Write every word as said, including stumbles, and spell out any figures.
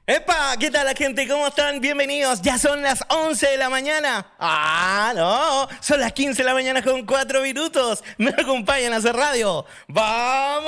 ¡Epa! ¿Qué tal la gente? ¿Cómo están? Bienvenidos. Ya son las once de la mañana. ¡Ah, no! Son las quince de la mañana con cuatro minutos. Me acompañan a hacer radio. ¡Vamos!